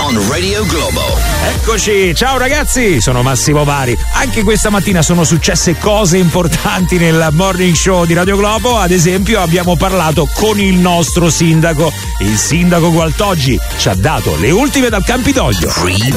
on Radio Globo. Eccoci, ciao ragazzi, sono Massimo Vari. Anche questa mattina sono successe cose importanti nel morning show di Radio Globo. Ad esempio abbiamo parlato con il nostro sindaco. Il sindaco Gualtoggi ci ha dato le ultime dal Campidoglio.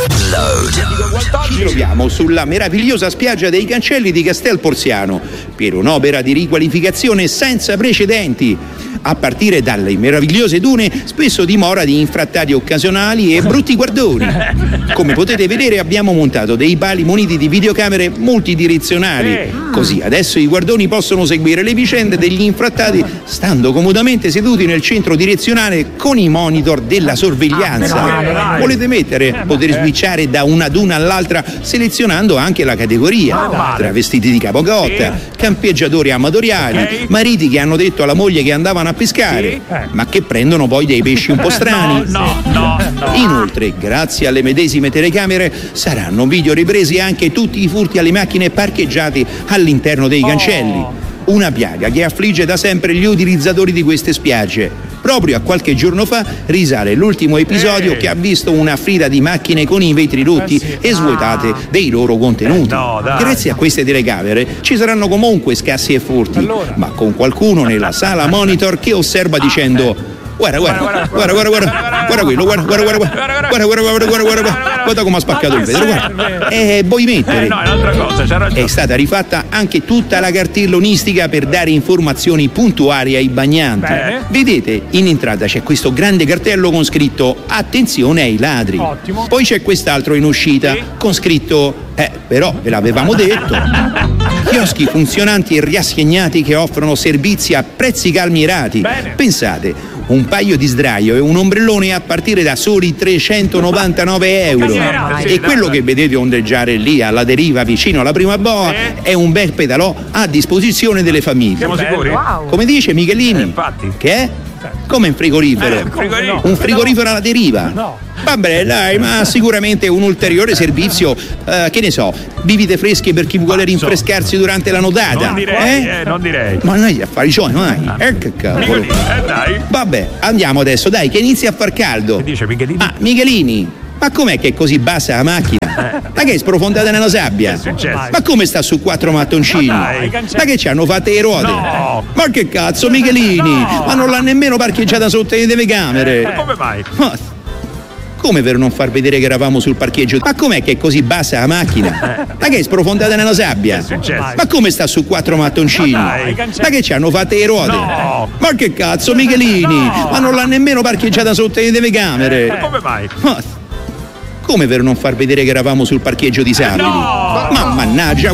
Ci troviamo sulla meravigliosa spiaggia dei Cancelli di Castel Porziano per un'opera di riqualificazione senza precedenti. A partire dalle meravigliose dune, spesso dimora di infrattati occasionali e brutti guardoni. Come potete vedere, abbiamo montato dei pali muniti di videocamere multidirezionali. Così adesso i guardoni possono seguire le vicende degli infrattati stando comodamente seduti nel centro direzionale con i monitor della sorveglianza. Volete mettere? Poter switchare da una duna all'altra selezionando anche la categoria. Travestiti di capocotta, campeggiatori amatoriali, mariti che hanno detto alla moglie che andavano a pescare, ma che prendono poi dei pesci un po' strani. No. Inoltre, grazie alle medesime telecamere, saranno video ripresi anche tutti i furti alle macchine parcheggiate all'interno dei cancelli. Una piaga che affligge da sempre gli utilizzatori di queste spiagge. Proprio a qualche giorno fa risale l'ultimo episodio che ha visto una fila di macchine con i vetri rotti e svuotate dei loro contenuti. Grazie a queste telecamere ci saranno comunque scassi e furti, ma con qualcuno nella sala monitor che osserva dicendo: guarda quello, guarda come ha spaccato il vetro, guarda. Vuoi mettere? No, è un'altra cosa, c'ha ragione. È stata rifatta anche tutta la cartellonistica per dare informazioni puntuali ai bagnanti. Vedete, in entrata c'è questo grande cartello con scritto attenzione ai ladri. Ottimo. Poi c'è quest'altro in uscita con scritto però ve l'avevamo detto. Chioschi funzionanti e riassegnati che offrono servizi a prezzi calmierati. Pensate, un paio di sdraio e un ombrellone a partire da soli 399 euro. E quello che vedete ondeggiare lì alla deriva vicino alla prima boa è un bel pedalò a disposizione delle famiglie. Siamo sicuri? Come dice Michelini? Infatti. Che è? Come un frigorifero? Un frigorifero alla deriva? No. Vabbè, dai, ma sicuramente un ulteriore servizio, che ne so, bibite fresche per chi vuole rinfrescarsi durante la nuotata. Non direi. Ma noi gli affari suoi, dai. Che cavolo. Dai. Vabbè, andiamo adesso, dai, che inizia a far caldo. Che dice Michelini? Michelini, ma com'è che è così bassa la macchina? Ma che è sprofondata nella sabbia? Che è successo? Ma come sta su 4 mattoncini? Ma dai. Ma che ci hanno fatte le ruote? No. Ma che cazzo, Michelini? Ma non l'ha nemmeno parcheggiata sotto le telecamere. Come mai? Come per non far vedere che eravamo sul parcheggio? Ma com'è che è così bassa la macchina? Ma che è sprofondata nella sabbia? Che è successo? Ma come sta su 4 mattoncini? Ma dai. Ma che ci hanno fatte le ruote? No. Ma che cazzo, Michelini? Ma non l'ha nemmeno parcheggiata sotto le telecamere. Come mai? Come per non far vedere che eravamo sul parcheggio di Sapri? No. Ma mannaggia,